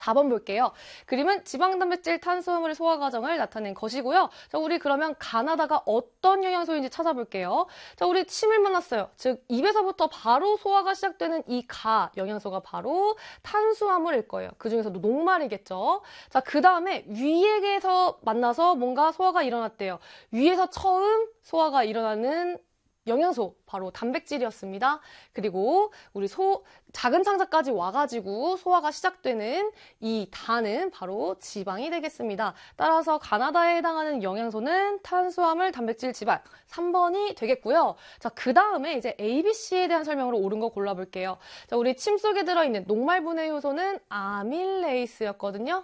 4번 볼게요. 그림은 지방, 단백질, 탄수화물 소화 과정을 나타낸 것이고요. 자, 우리 그러면 가나다가 어떤 영양소인지 찾아볼게요. 자, 우리 침을 만났어요. 즉, 입에서부터 바로 소화가 시작되는 이 영양소가 바로 탄수화물일 거예요. 그 중에서도 녹말이겠죠. 자, 그 다음에 위에서 만나서 뭔가 소화가 일어났대요. 위에서 처음 소화가 일어나는 영양소 바로 단백질이었습니다. 그리고 우리 작은 창자까지 와가지고 소화가 시작되는 이 단은 바로 지방이 되겠습니다. 따라서 가나다에 해당하는 영양소는 탄수화물, 단백질, 지방 3번이 되겠고요. 자, 그 다음에 이제 ABC에 대한 설명으로 옳은 거 골라볼게요. 자, 우리 침 속에 들어있는 녹말분해 효소는 아밀레이스였거든요.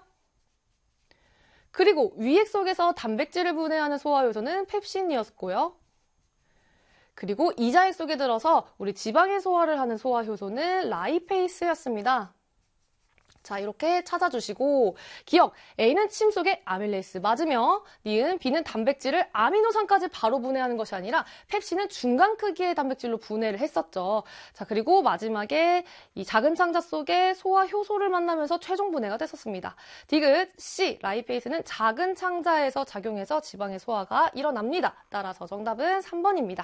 그리고 위액 속에서 단백질을 분해하는 소화 효소는 펩신이었고요. 그리고 이자액 속에 들어서 우리 지방의 소화를 하는 소화 효소는 라이페이스였습니다. 자, 이렇게 찾아주시고 기억, A는 침 속에 아밀레이스 맞으며 니은, B는 단백질을 아미노산까지 바로 분해하는 것이 아니라 펩신은 중간 크기의 단백질로 분해를 했었죠. 자, 그리고 마지막에 이 작은 창자 속에 소화 효소를 만나면서 최종 분해가 됐었습니다. 디귿, C, 라이페이스는 작은 창자에서 작용해서 지방의 소화가 일어납니다. 따라서 정답은 3번입니다.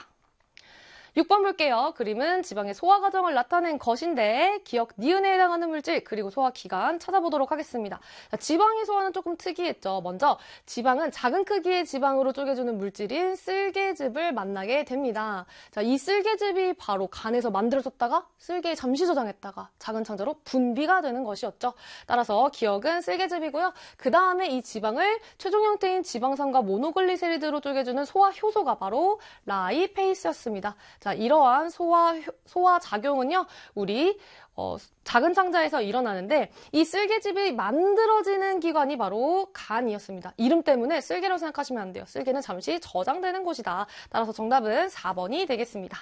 6번 볼게요. 그림은 지방의 소화 과정을 나타낸 것인데 기억, 니은에 해당하는 물질 그리고 소화 기간 찾아보도록 하겠습니다. 자, 지방의 소화는 조금 특이했죠. 먼저 지방은 작은 크기의 지방으로 쪼개주는 물질인 쓸개즙을 만나게 됩니다. 자, 이 쓸개즙이 바로 간에서 만들어졌다가 쓸개에 잠시 저장했다가 작은 창자로 분비가 되는 것이었죠. 따라서 기억은 쓸개즙이고요. 그 다음에 이 지방을 최종 형태인 지방산과 모노글리세리드로 쪼개주는 소화 효소가 바로 라이페이스였습니다. 자, 이러한 소화 작용은요, 우리 작은 창자에서 일어나는데 이 쓸개즙이 만들어지는 기관이 바로 간이었습니다. 이름 때문에 쓸개라고 생각하시면 안 돼요. 쓸개는 잠시 저장되는 곳이다. 따라서 정답은 4번이 되겠습니다.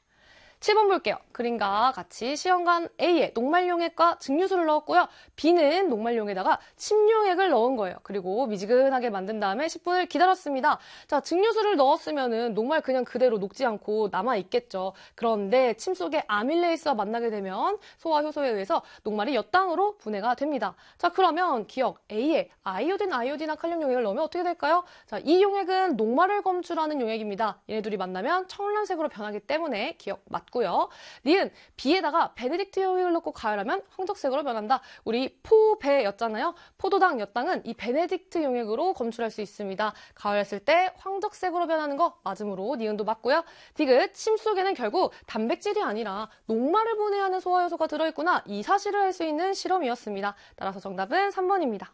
7번 볼게요. 그림과 같이 시험관 A에 녹말용액과 증류수를 넣었고요. B는 녹말용에다가 침용액을 넣은 거예요. 그리고 미지근하게 만든 다음에 10분을 기다렸습니다. 자, 증류수를 넣었으면은 녹말 그냥 그대로 녹지 않고 남아있겠죠. 그런데 침 속에 아밀레이스와 만나게 되면 소화 효소에 의해서 녹말이 엿당으로 분해가 됩니다. 자, 그러면 기억 A에 아이오디나 칼륨 용액을 넣으면 어떻게 될까요? 자, 이 용액은 녹말을 검출하는 용액입니다. 얘네들이 만나면 청란색으로 변하기 때문에 기억 맞고요. 니은 B에다가 베네딕트 용액을 넣고 가열하면 황적색으로 변한다. 우리 포배였잖아요. 포도당, 엿당은 이 베네딕트 용액으로 검출할 수 있습니다. 가열했을 때 황적색으로 변하는 거 맞음으로 니은도 맞고요. 디귿, 침 속에는 결국 단백질이 아니라 녹말을 분해하는 소화효소가 들어있구나. 이 사실을 알 수 있는 실험이었습니다. 따라서 정답은 3번입니다.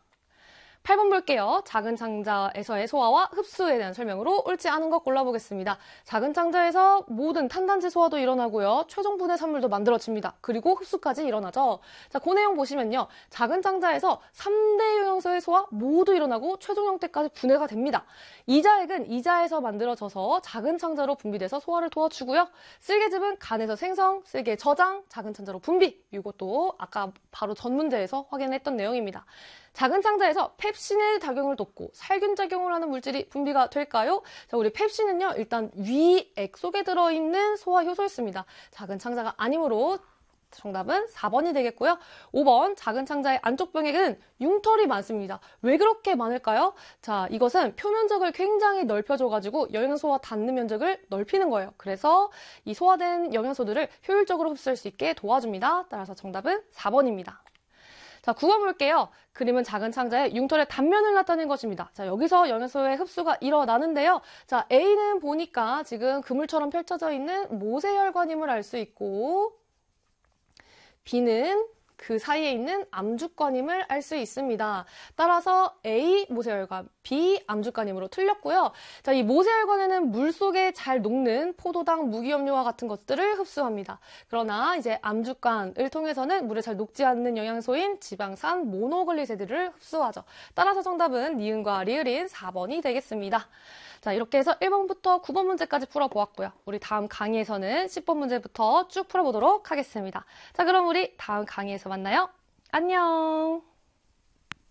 8번 볼게요. 작은 창자에서의 소화와 흡수에 대한 설명으로 옳지 않은 것 골라보겠습니다. 작은 창자에서 모든 탄단지 소화도 일어나고요. 최종 분해 산물도 만들어집니다. 그리고 흡수까지 일어나죠. 자, 그 내용 보시면요. 작은 창자에서 3대 영양소의 소화 모두 일어나고 최종 형태까지 분해가 됩니다. 이자액은 이자에서 만들어져서 작은 창자로 분비돼서 소화를 도와주고요. 쓸개즙은 간에서 생성, 쓸개 저장, 작은 창자로 분비. 이것도 아까 바로 전 문제에서 확인했던 내용입니다. 작은 창자에서 펩신의 작용을 돕고 살균 작용을 하는 물질이 분비가 될까요? 자, 우리 펩신은요, 일단 위액 속에 들어있는 소화 효소였습니다. 작은 창자가 아니므로 정답은 4번이 되겠고요. 5번, 작은 창자의 안쪽 병액은 융털이 많습니다. 왜 그렇게 많을까요? 자, 이것은 표면적을 굉장히 넓혀줘가지고 영양소와 닿는 면적을 넓히는 거예요. 그래서 이 소화된 영양소들을 효율적으로 흡수할 수 있게 도와줍니다. 따라서 정답은 4번입니다. 자, 9번 볼게요. 그림은 작은 창자에 융털의 단면을 나타낸 것입니다. 자, 여기서 영양소의 흡수가 일어나는데요. 자, A는 보니까 지금 그물처럼 펼쳐져 있는 모세혈관임을 알 수 있고, B는 그 사이에 있는 암주관임을 알 수 있습니다. 따라서 A 모세혈관, B 암주관임으로 틀렸고요. 자, 이 모세혈관에는 물 속에 잘 녹는 포도당, 무기염료와 같은 것들을 흡수합니다. 그러나 이제 암주관을 통해서는 물에 잘 녹지 않는 영양소인 지방산 모노글리세리드를 흡수하죠. 따라서 정답은 니은과 리을인 4번이 되겠습니다. 자, 이렇게 해서 1번부터 9번 문제까지 풀어보았고요. 우리 다음 강의에서는 10번 문제부터 쭉 풀어보도록 하겠습니다. 자, 그럼 우리 다음 강의에서 만나요. 안녕!